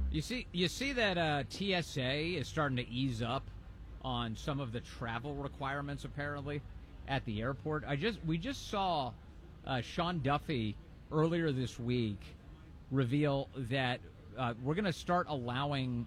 You see that TSA is starting to ease up on some of the travel requirements apparently at the airport. We just saw Sean Duffy earlier this week reveal that we're going to start allowing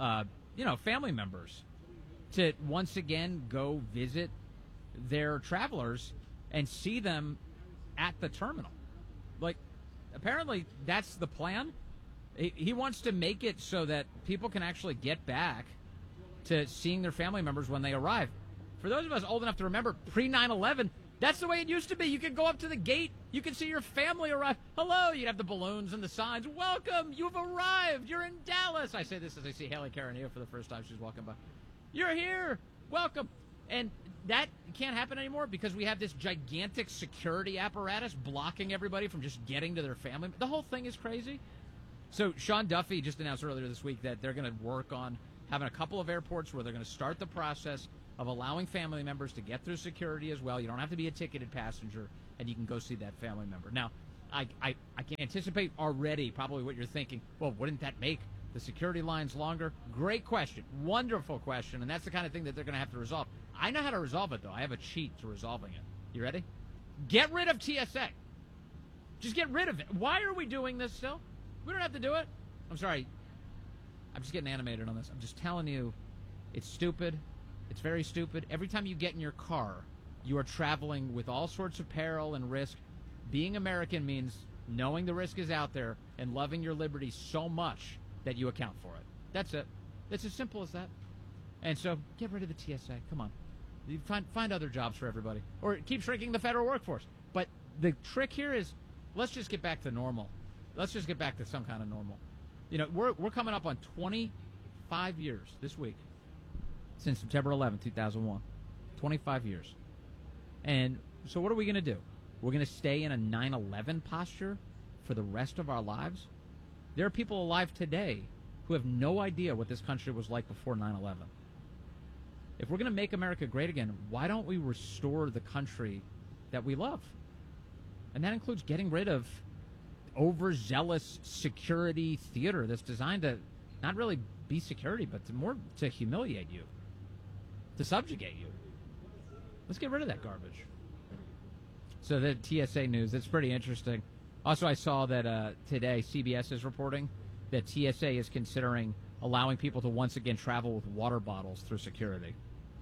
family members to once again go visit their travelers and see them at the terminal. Like, apparently that's the plan. He wants to make it so that people can actually get back to seeing their family members when they arrive. For those of us old enough to remember pre-9/11, that's the way it used to be. You could go up to the gate. You could see your family arrive. Hello. You'd have the balloons and the signs. Welcome. You've arrived. You're in Dallas. I say this as I see Haley Caranillo for the first time. She's walking by. You're here. Welcome. And that can't happen anymore because we have this gigantic security apparatus blocking everybody from just getting to their family. The whole thing is crazy. So Sean Duffy just announced earlier this week that they're going to work on having a couple of airports where they're going to start the process of allowing family members to get through security as well. You don't have to be a ticketed passenger, and you can go see that family member. Now, I can anticipate already probably what you're thinking. Well, wouldn't that make the security lines longer? Great question. Wonderful question, and that's the kind of thing that they're going to have to resolve. I know how to resolve it, though. I have a cheat to resolving it. You ready? Get rid of TSA. Just get rid of it. Why are we doing this still? We don't have to do it. I'm sorry. I'm just getting animated on this. I'm just telling you, it's stupid. It's very stupid. Every time you get in your car, you are traveling with all sorts of peril and risk. Being American means knowing the risk is out there and loving your liberty so much that you account for it. That's it. It's as simple as that. And so get rid of the TSA. Come on. You find other jobs for everybody. Or keep shrinking the federal workforce. But the trick here is let's just get back to normal. Let's just get back to some kind of normal. You know, we're coming up on 25 years this week since September 11, 2001. 25 years. And so what are we going to do? We're going to stay in a 9/11 posture for the rest of our lives? There are people alive today who have no idea what this country was like before 9/11. If we're going to make America great again, why don't we restore the country that we love? And that includes getting rid of overzealous security theater that's designed to not really be security, but to humiliate you, to subjugate you. Let's get rid of that garbage. So the TSA news, that's pretty interesting. Also, I saw that today CBS is reporting that TSA is considering allowing people to once again travel with water bottles through security.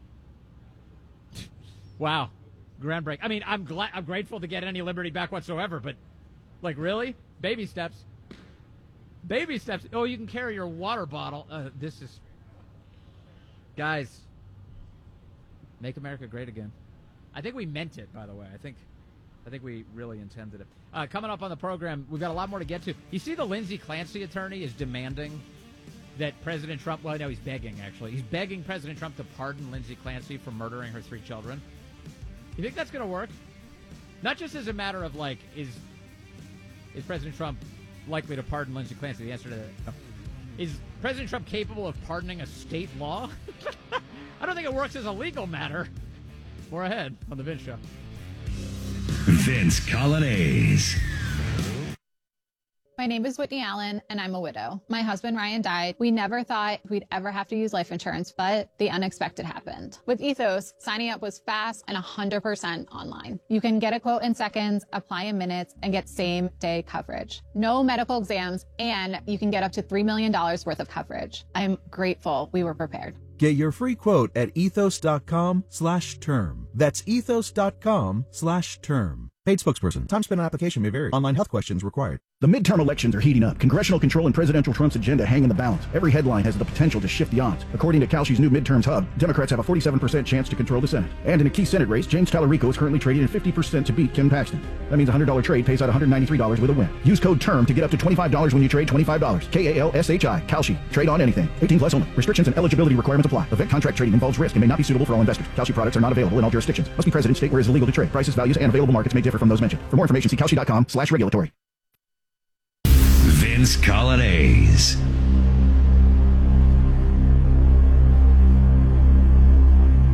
Wow. Groundbreaking. I mean, I'm grateful to get any liberty back whatsoever, but like, really? Baby steps. Baby steps. Oh, you can carry your water bottle. This is... Guys, make America great again. I think we meant it, by the way. I think we really intended it. Coming up on the program, we've got a lot more to get to. You see the Lindsey Clancy attorney is demanding that President Trump... Well, no, he's begging, actually. He's begging President Trump to pardon Lindsey Clancy for murdering her 3 children. You think that's going to work? Not just as a matter of, like, is President Trump likely to pardon Lindsey Clancy? The answer to that no. Is President Trump capable of pardoning a state law? I don't think it works as a legal matter. More ahead on The Vince Show. Vince Coglianese. My name is Whitney Allen, and I'm a widow. My husband, Ryan, died. We never thought we'd ever have to use life insurance, but the unexpected happened. With Ethos, signing up was fast and 100% online. You can get a quote in seconds, apply in minutes, and get same-day coverage. No medical exams, and you can get up to $3 million worth of coverage. I'm grateful we were prepared. Get your free quote at ethos.com/term. That's ethos.com/term. Paid spokesperson. Time spent on application may vary. Online health questions required. The midterm elections are heating up. Congressional control and presidential Trump's agenda hang in the balance. Every headline has the potential to shift the odds. According to Kalshi's new midterms hub, Democrats have a 47% chance to control the Senate. And in a key Senate race, James Tallarico is currently trading at 50% to beat Ken Paxton. That means a $100 trade pays out $193 with a win. Use code TERM to get up to $25 when you trade $25. KALSHI. Kalshi. Trade on anything. 18 plus only. Restrictions and eligibility requirements apply. Event contract trading involves risk and may not be suitable for all investors. Kalshi products are not available in all jurisdictions. Must be present in state where it is illegal to trade. Prices, values, and available markets may differ from those mentioned. For more information, see Kalshi.com/regulatory. Vince Coglianese.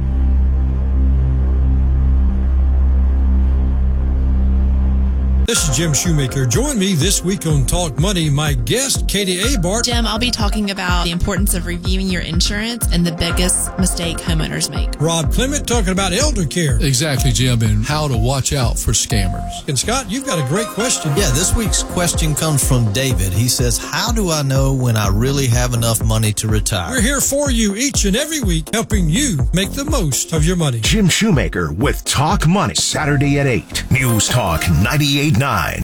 This is Jim Shoemaker. Join me this week on Talk Money. My guest, Katie Abart. Jim, I'll be talking about the importance of reviewing your insurance and the biggest mistake homeowners make. Rob Clement talking about elder care. Exactly, Jim, and how to watch out for scammers. And Scott, you've got a great question. Yeah, this week's question comes from David. He says, how do I know when I really have enough money to retire? We're here for you each and every week, helping you make the most of your money. Jim Shoemaker with Talk Money, Saturday at 8. News Talk 98.9.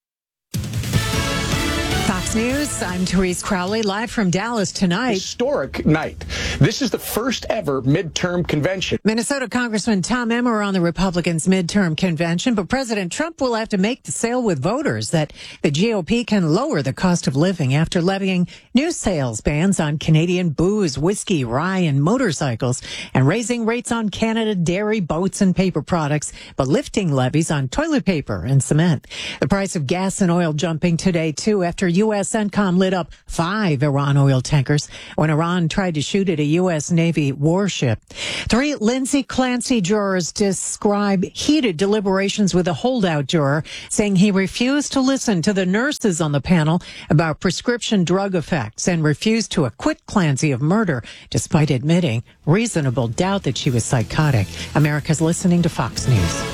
Fox News, I'm Therese Crowley, live from Dallas tonight. Historic night. This is the first ever midterm convention. Minnesota Congressman Tom Emmer on the Republicans' midterm convention, but President Trump will have to make the sale with voters that the GOP can lower the cost of living after levying new sales bans on Canadian booze, whiskey, rye, and motorcycles, and raising rates on Canada dairy, boats, and paper products, but lifting levies on toilet paper and cement. The price of gas and oil jumping today, too, after U.S. CENTCOM lit up 5 Iran oil tankers when Iran tried to shoot at a U.S. Navy warship. 3 Lindsay Clancy jurors describe heated deliberations with a holdout juror, saying he refused to listen to the nurses on the panel about prescription drug effects and refused to acquit Clancy of murder, despite admitting reasonable doubt that she was psychotic. America's listening to Fox News.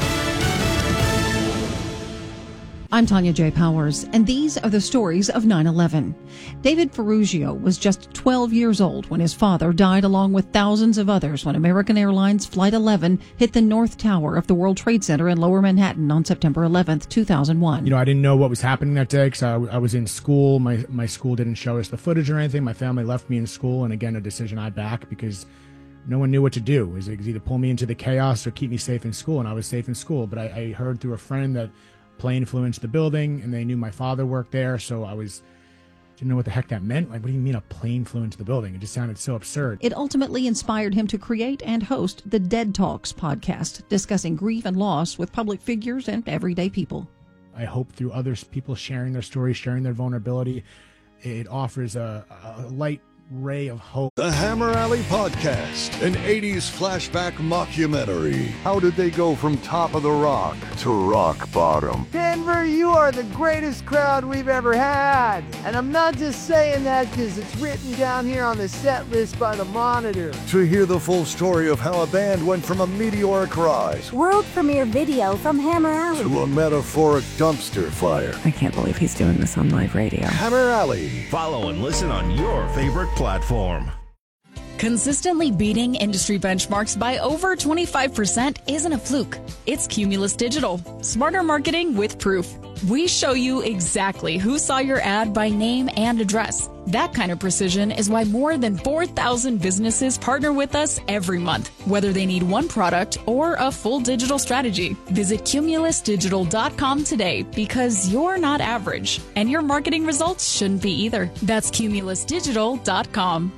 I'm Tanya J. Powers, and these are the stories of 9/11. David Ferrugio was just 12 years old when his father died along with thousands of others when American Airlines Flight 11 hit the North Tower of the World Trade Center in Lower Manhattan on September 11th, 2001. I didn't know what was happening that day because I was in school. My school didn't show us the footage or anything. My family left me in school, and again, a decision I back because no one knew what to do. It was either pull me into the chaos or keep me safe in school, and I was safe in school. But I heard through a friend that plane flew into the building, and they knew my father worked there, so didn't know what the heck that meant. Like, what do you mean a plane flew into the building? It just sounded so absurd. It ultimately inspired him to create and host the Dead Talks podcast, discussing grief and loss with public figures and everyday people. I hope through others, people sharing their stories, sharing their vulnerability, it offers a light ray of hope. The Hammer Alley Podcast, an 80s flashback mockumentary. How did they go from top of the rock to rock bottom? Denver, you are the greatest crowd we've ever had. And I'm not just saying that because it's written down here on the set list by the Monitor. To hear the full story of how a band went from a meteoric rise, world premiere video from Hammer Alley, to a metaphoric dumpster fire. I can't believe he's doing this on live radio. Hammer Alley. Follow and listen on your favorite platform. Consistently beating industry benchmarks by over 25% isn't a fluke. It's Cumulus Digital. Smarter marketing with proof. We show you exactly who saw your ad by name and address. That kind of precision is why more than 4,000 businesses partner with us every month, whether they need one product or a full digital strategy. Visit cumulusdigital.com today because you're not average, and your marketing results shouldn't be either. That's cumulusdigital.com.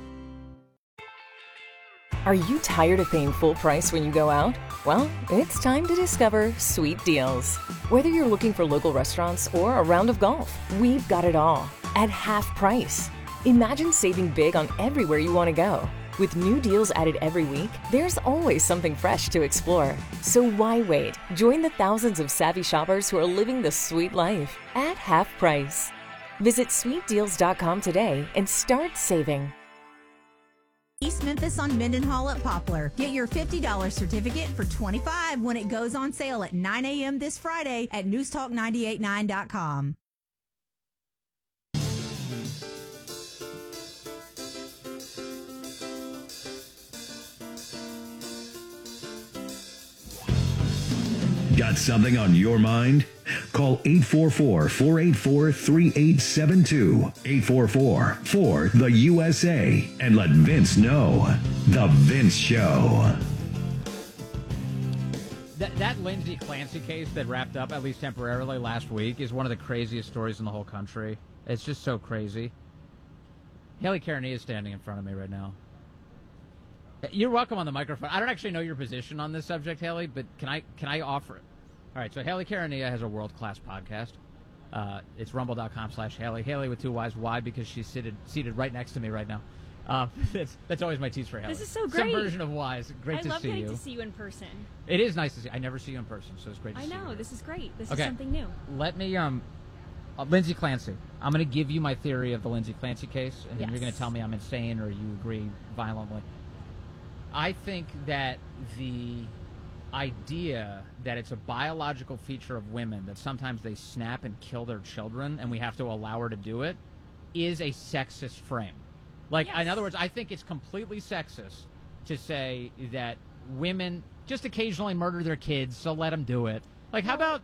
Are you tired of paying full price when you go out? Well, it's time to discover Sweet Deals. Whether you're looking for local restaurants or a round of golf, we've got it all at half price. Imagine saving big on everywhere you want to go. With new deals added every week, there's always something fresh to explore. So why wait? Join the thousands of savvy shoppers who are living the sweet life at half price. Visit sweetdeals.com today and start saving. East Memphis on Mendenhall at Poplar. Get your $50 certificate for $25 when it goes on sale at 9 a.m. this Friday at newstalk989.com. Got something on your mind? Call 844-484-3872. 844-4-THE-USA. And let Vince know. The Vince Show. That Lindsay Clancy case that wrapped up, at least temporarily, last week is one of the craziest stories in the whole country. It's just so crazy. Haley Carney is standing in front of me right now. You're welcome on the microphone. I don't actually know your position on this subject, Haley, but can I offer it? All right, so Haley Carania has a world-class podcast. It's rumble.com/Haley. Haley with 2 Y's. Why? Because she's seated right next to me right now. That's always my tease for Haley. This is so great. Some version of Wise. Great to see you. I love getting to see you in person. It is nice to see. I never see you in person, so it's great to see you. I know. This is great. This Okay. is something new. Let me, Lindsay Clancy. I'm going to give you my theory of the Lindsay Clancy case, and then you're going to tell me I'm insane or you agree violently. I think that the idea that it's a biological feature of women that sometimes they snap and kill their children and we have to allow her to do it is a sexist frame. Like, in other words, I think it's completely sexist to say that women just occasionally murder their kids, so let them do it. Like, how about,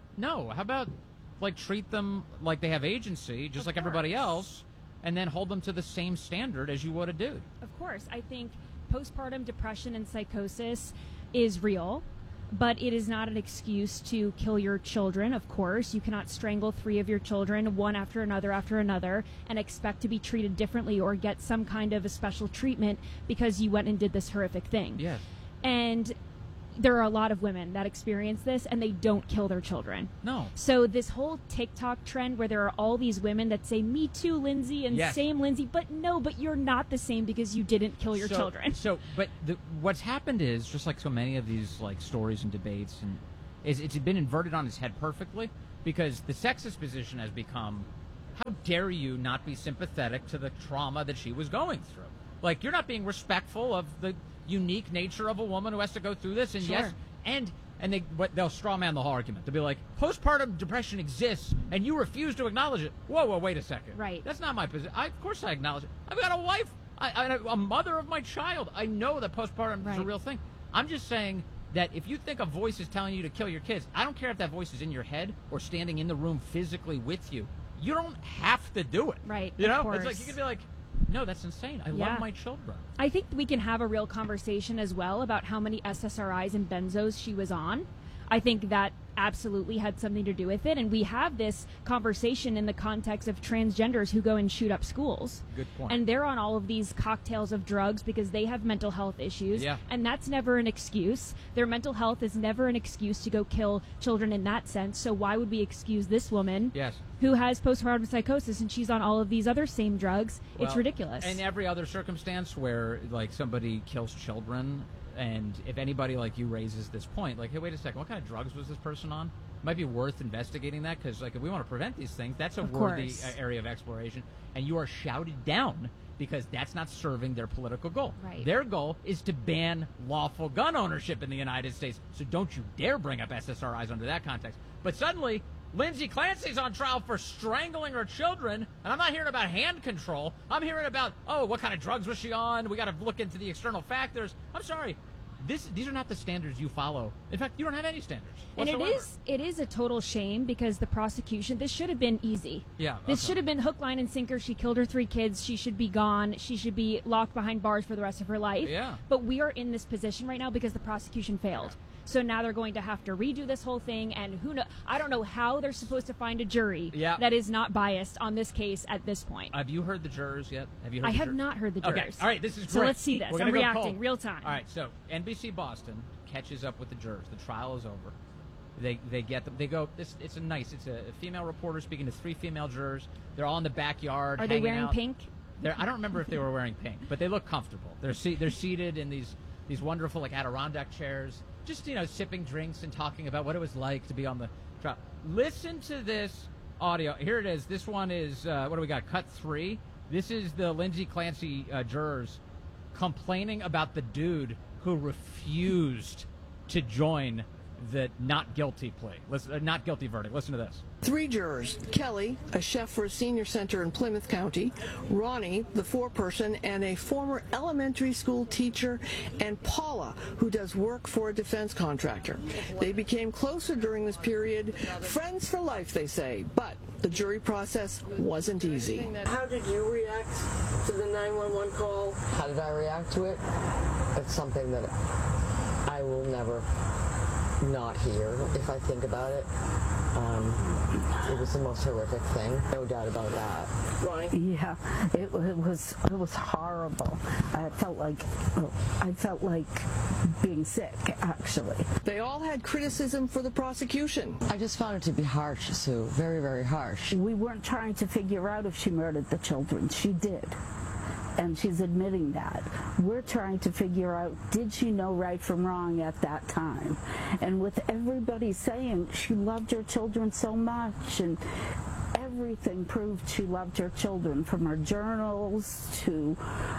like, treat them like they have agency, just like everybody else, and then hold them to the same standard as you would a dude. Of course. I think postpartum depression and psychosis is real, but it is not an excuse to kill your children, of course. You cannot strangle 3 of your children, one after another, and expect to be treated differently or get some kind of a special treatment because you went and did this horrific thing. Yes. And there are a lot of women that experience this, and they don't kill their children. No. So this whole TikTok trend where there are all these women that say, me too, Lindsay, and same Lindsay, but you're not the same because you didn't kill your children. But what's happened is, just like so many of these like stories and debates, and it's been inverted on its head perfectly, because the sexist position has become, how dare you not be sympathetic to the trauma that she was going through? Like, you're not being respectful of the unique nature of a woman who has to go through this, and Sure. and they'll straw man the whole argument. They'll be like, postpartum depression exists, and you refuse to acknowledge it. Whoa, wait a second. Right. That's not my position. Of course I acknowledge it. I've got a wife, a mother of my child. I know that postpartum is a real thing. I'm just saying that if you think a voice is telling you to kill your kids, I don't care if that voice is in your head or standing in the room physically with you. You don't have to do it. Right. You know? Of course. It's like, you can be like, no, that's insane. I love my children. I think we can have a real conversation as well about how many SSRIs and benzos she was on. I think that absolutely had something to do with it. And we have this conversation in the context of transgenders who go and shoot up schools. Good point. And they're on all of these cocktails of drugs because they have mental health issues. Yeah. And that's never an excuse. Their mental health is never an excuse to go kill children in that sense. So why would we excuse this woman who has postpartum psychosis and she's on all of these other same drugs? It's ridiculous. And every other circumstance where, like, somebody kills children, and if anybody like you raises this point, like, hey, wait a second, what kind of drugs was this person on? It might be worth investigating that, because, like, if we want to prevent these things, that's a worthy area of exploration. And you are shouted down because that's not serving their political goal. Right. Their goal is to ban lawful gun ownership in the United States. So don't you dare bring up SSRIs under that context. But suddenly, Lindsay Clancy's on trial for strangling her children, and I'm not hearing about hand control. I'm hearing about, what kind of drugs was she on? We got to look into the external factors. I'm sorry. These are not the standards you follow. In fact, you don't have any standards whatsoever. And it is a total shame because the prosecution, this should have been easy. Yeah. This should have been hook, line, and sinker. She killed her 3 kids. She should be gone. She should be locked behind bars for the rest of her life. Yeah. But we are in this position right now because the prosecution failed. So now they're going to have to redo this whole thing, and I don't know how they're supposed to find a jury that is not biased on this case at this point. Have you heard the jurors yet? I have not heard the jurors. Okay, all right, this is great. So let's see this. I'm reacting real time. All right, so NBC Boston catches up with the jurors. The trial is over. They get them. They go. It's a female reporter speaking to 3 female jurors. They're all in the backyard. Are they wearing out. pink? I don't remember if they were wearing pink, but they look comfortable. They're seated in these wonderful, like, Adirondack chairs, just, sipping drinks and talking about what it was like to be on the trial. Listen to this audio. Here it is. This one is what do we got? Cut 3. This is the Lindsay Clancy jurors complaining about the dude who refused to join the not guilty plea. Not guilty verdict. Listen to this. 3 jurors: Kelly, a chef for a senior center in Plymouth County; Ronnie, the foreperson and a former elementary school teacher; and Paula, who does work for a defense contractor. They became closer during this period. Friends for life, they say, but the jury process wasn't easy. How did you react to the 911 call? How did I react to it? It's something that I will never not hear if I think about it. It was the most horrific thing, no doubt about that. Ronnie? Yeah, it was horrible. I felt like being sick, actually. They all had criticism for the prosecution. I just found it to be harsh, Sue. Very, very harsh. We weren't trying to figure out if she murdered the children. She did. and she's admitting that. We're trying to figure out, did she know right from wrong at that time? And with everybody saying she loved her children so much, and everything proved she loved her children, from her journals to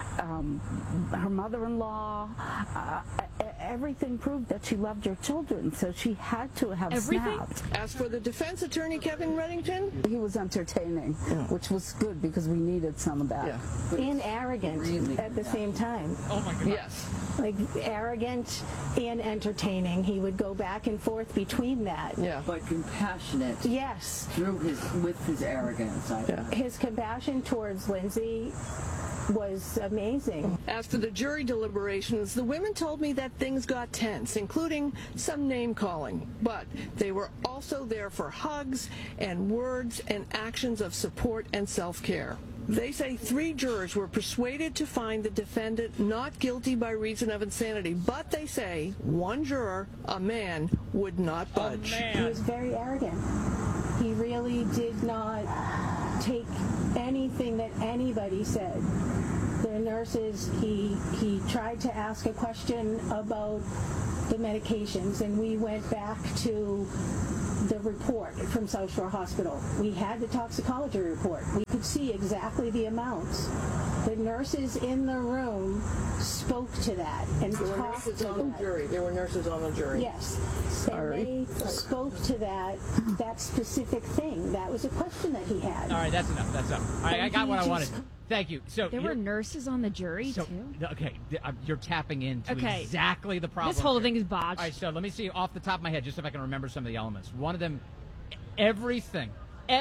her mother-in-law. Everything proved that she loved her children, so she had to have snapped. As for the defense attorney, Kevin Reddington, he was entertaining, which was good because we needed some of that. Yeah. And arrogant at the same time. Oh my God. Yes. Like arrogant and entertaining. He would go back and forth between that. Yeah. But compassionate. Yes. With his arrogance. His compassion towards Lindsay was amazing. As for the jury deliberations, the women told me that things got tense, including some name-calling. But they were also there for hugs and words and actions of support and self-care. They say 3 jurors were persuaded to find the defendant not guilty by reason of insanity, but they say 1 juror, a man, would not budge. He was very arrogant. He really did not take anything that anybody said. The nurses, he tried to ask a question about the medications, and we went back to the report from South Shore Hospital. We had the toxicology report. We could see exactly the amounts. The nurses in the room spoke to that and There were talked nurses to on that. the jury. There were nurses on the jury. Yes. Sorry. And they spoke to that specific thing. That was a question that he had. All right, that's enough. That's enough. All right, I got what I wanted. Thank you. So There were nurses on the jury, too? Okay, you're tapping into Okay. exactly the problem. This whole here. thing is botched. All right, so let me see off the top of my head, just if I can remember some of the elements. One of them, everything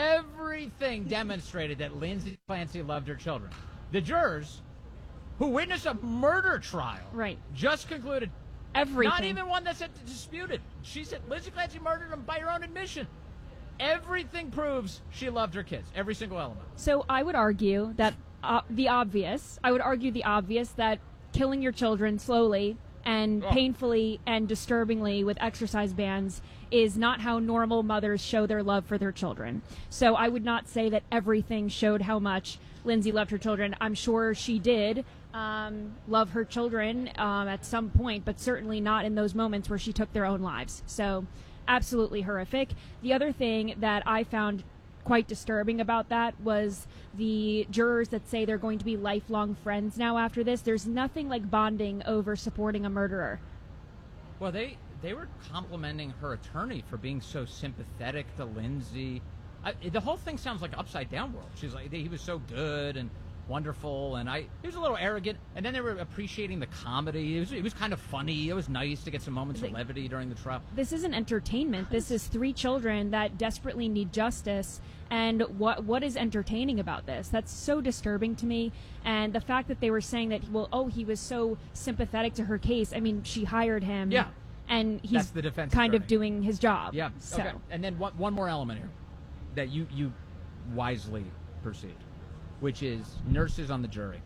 demonstrated that Lindsay Clancy loved her children. The jurors, who witnessed a murder trial, just concluded everything. Not even one that's disputed. She said Lindsay Clancy murdered him by her own admission. Everything proves she loved her kids. Every single element. So I would argue that the obvious that killing your children slowly and painfully and disturbingly with exercise bans is not how normal mothers show their love for their children. So I would not say that everything showed how much Lindsay loved her children. I'm sure she did love her children at some point, but certainly not in those moments where she took their own lives. So absolutely horrific. The other thing that I found quite disturbing about that was the jurors that say they're going to be lifelong friends now after this. There's nothing like bonding over supporting a murderer. Well, they were complimenting her attorney for being so sympathetic to Lindsay. The whole thing sounds like upside down world. She's like, he was so good and wonderful, and he was a little arrogant, and then they were appreciating the comedy. It was kind of funny. It was nice to get some moments of levity during the trial. This isn't entertainment. This is 3 children that desperately need justice. And what is entertaining about this? That's so disturbing to me. And the fact that they were saying that, he was so sympathetic to her case. I mean, she hired him. Yeah. And he's That's the defense kind attorney. of doing his job. Yeah. So. Okay. And then one more element here that you wisely perceived, which is nurses on the jury.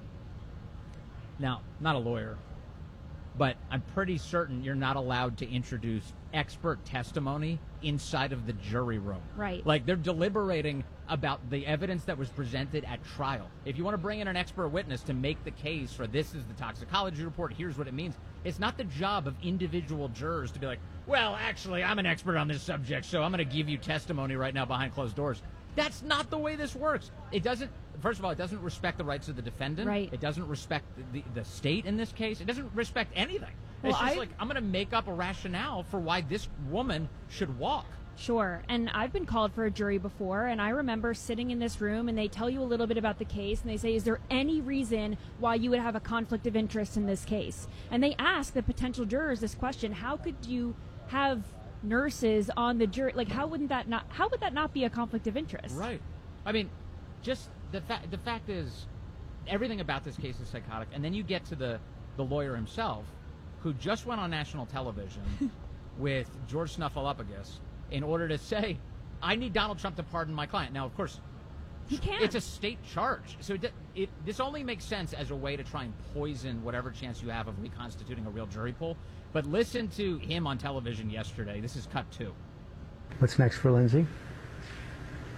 Now, not a lawyer, but I'm pretty certain you're not allowed to introduce expert testimony inside of the jury room. Right. Like, they're deliberating about the evidence that was presented at trial. If you want to bring in an expert witness to make the case for this is the toxicology report, here's what it means, it's not the job of individual jurors to be like, well, actually, I'm an expert on this subject, so I'm going to give you testimony right now behind closed doors. That's not the way this works. It doesn't, first of all, it doesn't respect the rights of the defendant. Right. It doesn't respect the state in this case. It doesn't respect anything. Well, It's just like, I'm going to make up a rationale for why this woman should walk. Sure. And I've been called for a jury before, and I remember sitting in this room, and they tell you a little bit about the case, and they say, is there any reason why you would have a conflict of interest in this case? And they ask the potential jurors this question: how could you have nurses on the jury? Like, how would that not be a conflict of interest? Right. I mean, just the fact is, everything about this case is psychotic. And then you get to the lawyer himself, who just went on national television with George Snuffleupagus in order to say, I need Donald Trump to pardon my client. Now, of course, he can't. It's a state charge. So this only makes sense as a way to try and poison whatever chance you have of reconstituting a real jury pool. But listen to him on television yesterday. This is cut 2. What's next for Lindsay?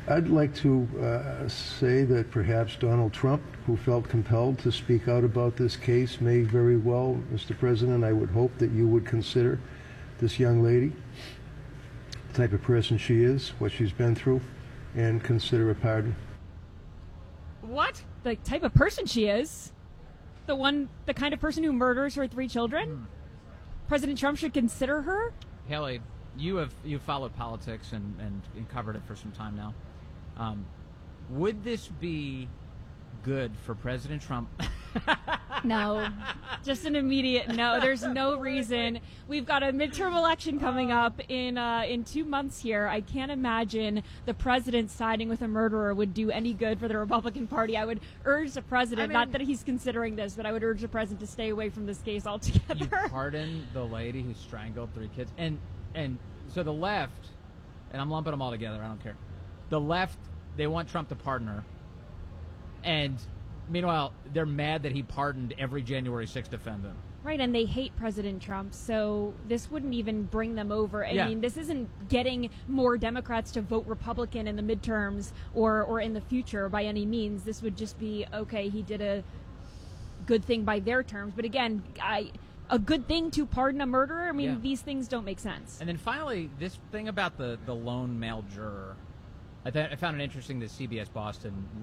I'd like to say that perhaps Donald Trump, who felt compelled to speak out about this case, may very well, Mr. President, I would hope that you would consider this young lady, the type of person she is, what she's been through, and consider a pardon. What? The type of person she is? The kind of person who murders her 3 children? President Trump should consider her? Haley, you've followed politics and covered it for some time now. Would this be good for President Trump? No. Just an immediate no. There's no reason. We've got a midterm election coming up in 2 months here. I can't imagine the president siding with a murderer would do any good for the Republican Party. I would urge the president, not that he's considering this, but I would urge the president to stay away from this case altogether. You pardon the lady who strangled 3 kids. And so the left, and I'm lumping them all together, I don't care. The left, they want Trump to pardon her. And meanwhile, they're mad that he pardoned every January 6th defendant. Right, and they hate President Trump, so this wouldn't even bring them over. I mean, this isn't getting more Democrats to vote Republican in the midterms or in the future by any means. This would just be, okay, he did a good thing by their terms. But again, a good thing to pardon a murderer? I mean, these things don't make sense. And then finally, this thing about the lone male juror. I found it interesting that CBS Boston